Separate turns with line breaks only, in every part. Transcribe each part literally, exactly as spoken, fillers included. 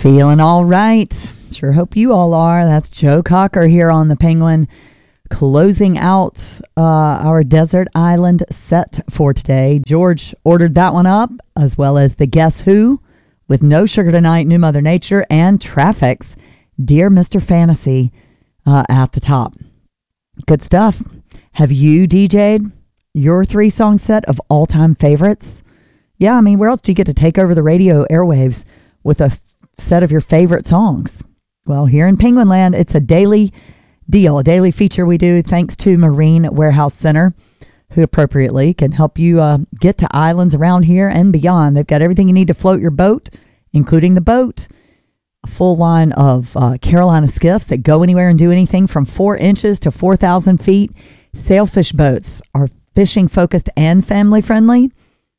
Feeling all right. Sure hope you all are. That's Joe Cocker here on the Penguin, closing out uh, our Desert Island set for today. George ordered that one up, as well as the Guess Who with No Sugar Tonight, New Mother Nature, and Traffic's Dear Mister Fantasy uh, at the top. Good stuff. Have you D J'd your three-song set of all-time favorites? Yeah, I mean, where else do you get to take over the radio airwaves with a th- set of your favorite songs? Well, here in Penguin Land, it's a daily deal, a daily feature we do thanks to Marine Warehouse Center, who appropriately can help you uh, get to islands around here and beyond. They've got everything you need to float your boat, including the boat, a full line of uh, Carolina skiffs that go anywhere and do anything from four inches to four thousand feet. Sailfish boats are fishing focused and family friendly.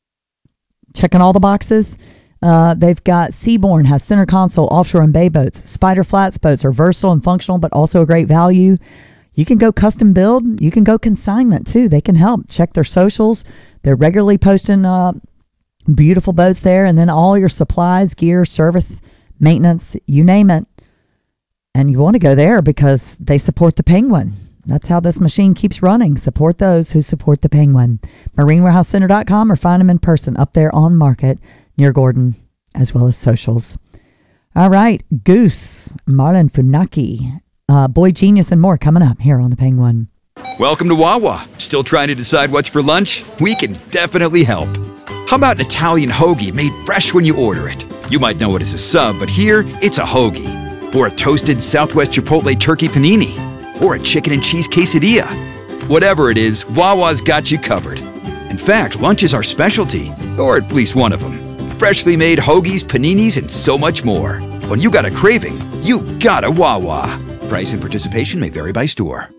Checking all the boxes. Uh, they've got Seabourn, has center console, offshore and bay boats. Spider Flats boats are versatile and functional, but also a great value. You can go custom build. You can go consignment too. They can help. Check their socials. They're regularly posting uh, beautiful boats there. And then all your supplies, gear, service, maintenance, you name it. And you want to go there because they support the Penguin. That's how this machine keeps running. Support those who support the Penguin. marine warehouse center dot com or find them in person up there on Market near Gordon, as well as socials. All right, Goose, Marlon Funaki, uh, Boy Genius, and more coming up here on the Penguin.
Welcome to Wawa. Still trying to decide what's for lunch? We can definitely help. How about an Italian hoagie made fresh when you order it? You might know it as a sub, but here it's a hoagie. Or a toasted Southwest Chipotle turkey panini. Or a chicken and cheese quesadilla. Whatever it is, Wawa's got you covered. In fact, lunch is our specialty, or at least one of them. Freshly made hoagies, paninis, and so much more. When you got a craving, you got a Wawa. Price and participation may vary by store.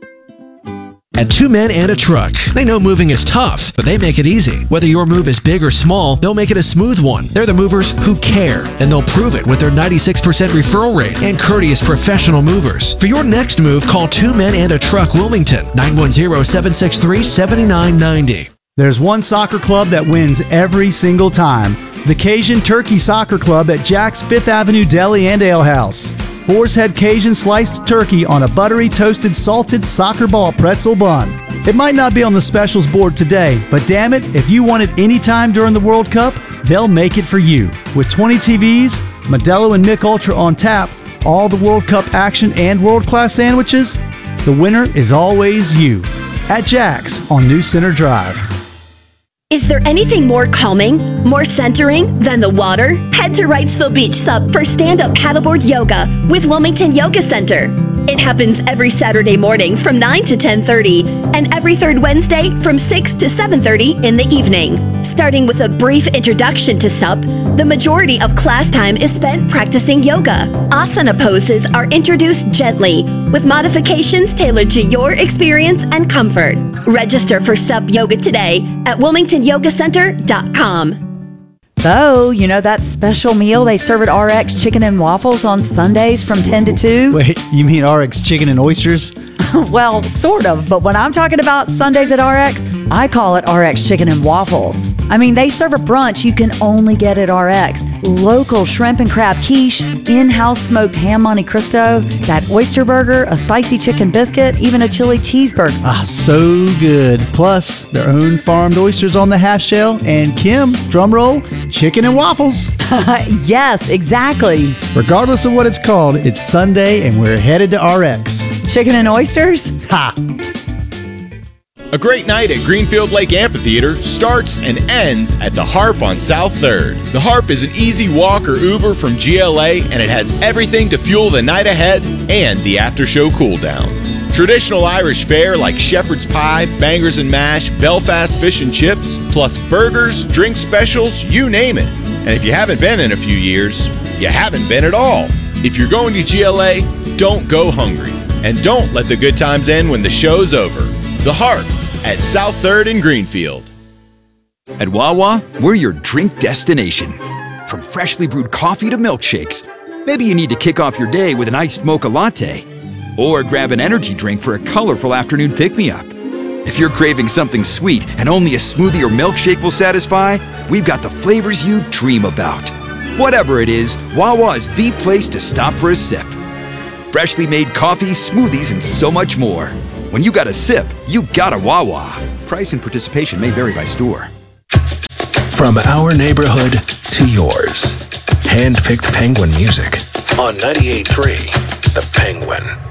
At Two Men and a Truck, they know moving is tough, but they make it easy. Whether your move is big or small, they'll make it a smooth one. They're the movers who care, and they'll prove it with their ninety-six percent referral rate and courteous professional movers. For your next move, call Two Men and a Truck Wilmington, nine one zero, seven six three, seven nine nine zero.
There's one soccer club that wins every single time. The Cajun Turkey Soccer Club at Jack's Fifth Avenue Deli and Ale House. Boar's Head Cajun sliced turkey on a buttery toasted salted soccer ball pretzel bun. It might not be on the specials board today, but damn it, if you want it anytime during the World Cup, they'll make it for you. With twenty T Vs, Modelo and Mick Ultra on tap, all the World Cup action and world-class sandwiches, the winner is always you. At Jack's on New Center Drive.
Is there anything more calming, more centering than the water? Head to Wrightsville Beach Sub for stand-up paddleboard yoga with Wilmington Yoga Center. It happens every Saturday morning from nine to ten thirty and every third Wednesday from six to seven thirty in the evening. Starting with a brief introduction to S U P, the majority of class time is spent practicing yoga. Asana poses are introduced gently, with modifications tailored to your experience and comfort. Register for S U P Yoga today at wilmington yoga center dot com.
So, you know that special meal they serve at R X Chicken and Waffles on Sundays from ten to two?
Wait, you mean R X Chicken and Oysters?
Well, sort of, but when I'm talking about Sundays at R X, I call it R X Chicken and Waffles. I mean, they serve a brunch you can only get at R X. Local shrimp and crab quiche, in-house smoked ham Monte Cristo, that oyster burger, a spicy chicken biscuit, even a chili cheeseburger.
Ah, so good. Plus, their own farmed oysters on the half shell, and Kim, drum roll, chicken and waffles.
Yes, exactly.
Regardless of what it's called, it's Sunday and we're headed to R X.
Chicken and oysters?
Ha!
A great night at Greenfield Lake Amphitheater starts and ends at the Harp on South third. The Harp is an easy walk or Uber from G L A, and it has everything to fuel the night ahead and the after-show cool-down. Traditional Irish fare like shepherd's pie, bangers and mash, Belfast fish and chips, plus burgers, drink specials, you name it. And if you haven't been in a few years, you haven't been at all. If you're going to G L A, don't go hungry. And don't let the good times end when the show's over. The Harp at South third in Greenfield.
At Wawa, we're your drink destination. From freshly brewed coffee to milkshakes. Maybe you need to kick off your day with an iced mocha latte. Or grab an energy drink for a colorful afternoon pick-me-up. If you're craving something sweet and only a smoothie or milkshake will satisfy, we've got the flavors you dream about. Whatever it is, Wawa is the place to stop for a sip. Freshly made coffee, smoothies, and so much more. When you got a sip, you got a Wawa. Price and participation may vary by store.
From our neighborhood to yours. Hand-picked Penguin music on ninety-eight point three The Penguin.